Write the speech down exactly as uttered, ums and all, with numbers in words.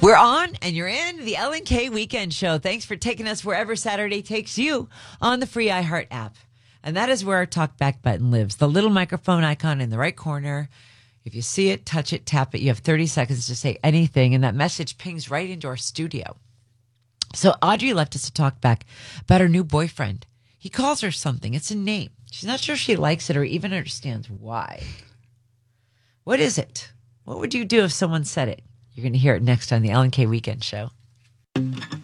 We're on, and you're in the L N K Weekend Show. Thanks for taking us wherever Saturday takes you on the free iHeart app. And that is where our talkback button lives, the little microphone icon in the right corner. If you see it, touch it, tap it. You have thirty seconds to say anything, and that message pings right into our studio. So Audrey left us a talk back about her new boyfriend. He calls her something. It's a name. She's not sure she likes it or even understands why. What is it? What would you do if someone said it? You're going to hear it next on the L N K Weekend Show.